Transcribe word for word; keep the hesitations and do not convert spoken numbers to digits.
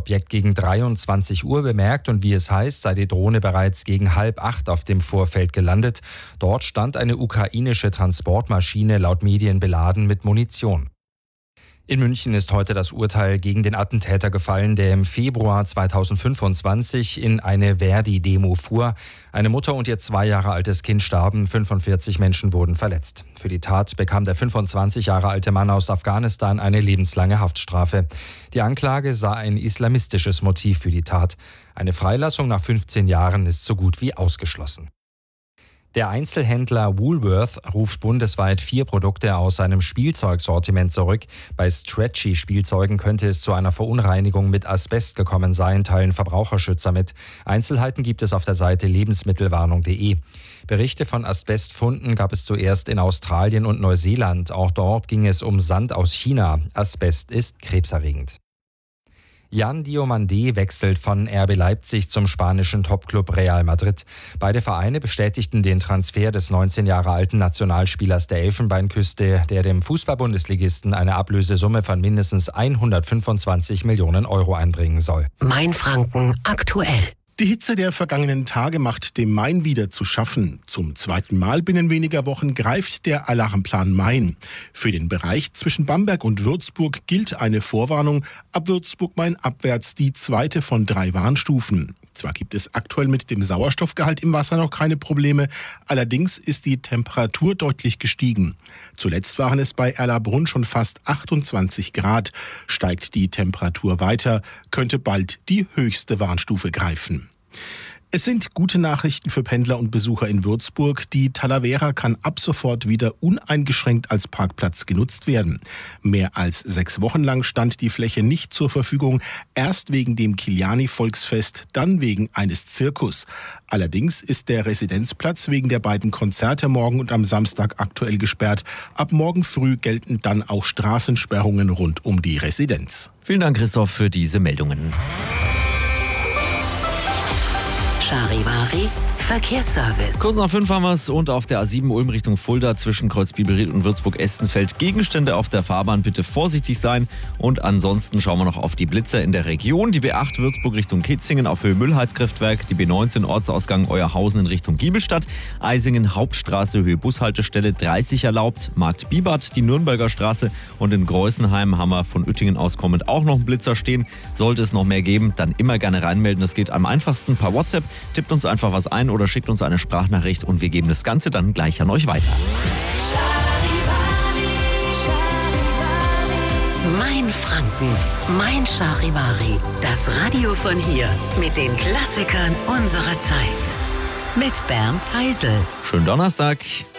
Objekt gegen dreiundzwanzig Uhr bemerkt und wie es heißt, sei die Drohne bereits gegen halb acht auf dem Vorfeld gelandet. Dort stand eine ukrainische Transportmaschine laut Medien beladen mit Munition. In München ist heute das Urteil gegen den Attentäter gefallen, der im Februar zweitausendfünfundzwanzig in eine Verdi-Demo fuhr. Eine Mutter und ihr zwei Jahre altes Kind starben, fünfundvierzig Menschen wurden verletzt. Für die Tat bekam der fünfundzwanzig Jahre alte Mann aus Afghanistan eine lebenslange Haftstrafe. Die Anklage sah ein islamistisches Motiv für die Tat. Eine Freilassung nach fünfzehn Jahren ist so gut wie ausgeschlossen. Der Einzelhändler Woolworth ruft bundesweit vier Produkte aus seinem Spielzeugsortiment zurück. Bei Stretchy-Spielzeugen könnte es zu einer Verunreinigung mit Asbest gekommen sein, teilen Verbraucherschützer mit. Einzelheiten gibt es auf der Seite lebensmittelwarnung punkt de. Berichte von Asbestfunden gab es zuerst in Australien und Neuseeland. Auch dort ging es um Sand aus China. Asbest ist krebserregend. Yan Diomandé wechselt von R B Leipzig zum spanischen Topclub Real Madrid. Beide Vereine bestätigten den Transfer des neunzehn Jahre alten Nationalspielers der Elfenbeinküste, der dem Fußball-Bundesligisten eine Ablösesumme von mindestens hundertfünfundzwanzig Millionen Euro einbringen soll. Mainfranken aktuell. Die Hitze der vergangenen Tage macht dem Main wieder zu schaffen. Zum zweiten Mal binnen weniger Wochen greift der Alarmplan Main. Für den Bereich zwischen Bamberg und Würzburg gilt eine Vorwarnung. Ab Würzburg-Main abwärts die zweite von drei Warnstufen. Zwar gibt es aktuell mit dem Sauerstoffgehalt im Wasser noch keine Probleme, allerdings ist die Temperatur deutlich gestiegen. Zuletzt waren es bei Erlabrunn schon fast achtundzwanzig Grad. Steigt die Temperatur weiter, könnte bald die höchste Warnstufe greifen. Es sind gute Nachrichten für Pendler und Besucher in Würzburg. Die Talavera kann ab sofort wieder uneingeschränkt als Parkplatz genutzt werden. Mehr als sechs Wochen lang stand die Fläche nicht zur Verfügung. Erst wegen dem Kiliani-Volksfest, dann wegen eines Zirkus. Allerdings ist der Residenzplatz wegen der beiden Konzerte morgen und am Samstag aktuell gesperrt. Ab morgen früh gelten dann auch Straßensperrungen rund um die Residenz. Vielen Dank, Christoph, für diese Meldungen. Charivari Verkehrsservice. Kurz nach fünf haben wir es und auf der A sieben Ulm Richtung Fulda zwischen Kreuzbiberried und Würzburg-Estenfeld Gegenstände auf der Fahrbahn, bitte vorsichtig sein. Und ansonsten schauen wir noch auf die Blitzer in der Region. Die B acht Würzburg Richtung Kitzingen auf Höhe Müllheizkraftwerk, die B neunzehn Ortsausgang Euerhausen in Richtung Giebelstadt, Eisingen Hauptstraße Höhe Bushaltestelle dreißig erlaubt, Markt Bibart die Nürnberger Straße und in Greußenheim haben wir von Uettingen aus kommend auch noch einen Blitzer stehen. Sollte es noch mehr geben, dann immer gerne reinmelden. Das geht am einfachsten per WhatsApp. Tippt uns einfach was ein oder schickt uns eine Sprachnachricht und wir geben das Ganze dann gleich an euch weiter. Mainfranken, Mein Charivari. Das Radio von hier mit den Klassikern unserer Zeit. Mit Bernd Heisel. Schönen Donnerstag.